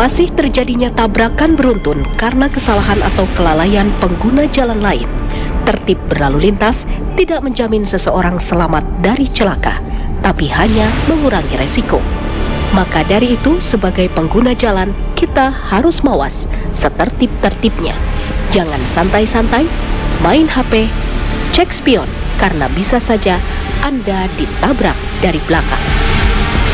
Masih terjadinya tabrakan beruntun karena kesalahan atau kelalaian pengguna jalan lain. Tertib berlalu lintas tidak menjamin seseorang selamat dari celaka, tapi hanya mengurangi resiko. Maka dari itu, sebagai pengguna jalan, kita harus mawas setertib-tertibnya. Jangan santai-santai, main HP, cek spion, karena bisa saja Anda ditabrak dari belakang.